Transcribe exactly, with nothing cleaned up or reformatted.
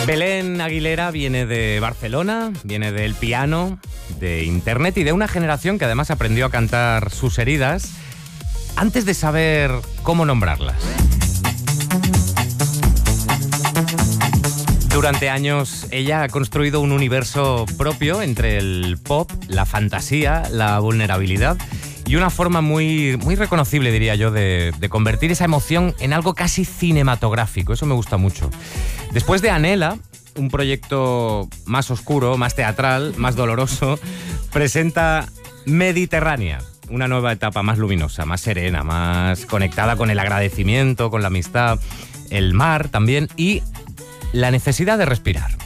Belén Aguilera viene de Barcelona, viene del piano, de internet y de una generación que además aprendió a cantar sus heridas antes de saber cómo nombrarlas. Durante años ella ha construido un universo propio entre el pop, la fantasía, la vulnerabilidad y una forma muy, muy reconocible, diría yo, de, de convertir esa emoción en algo casi cinematográfico. Eso me gusta mucho. Después de Anhela, un proyecto más oscuro, más teatral, más doloroso, presenta Mediterránea, una nueva etapa más luminosa, más serena, más conectada con el agradecimiento, con la amistad, el mar también y la necesidad de respirar.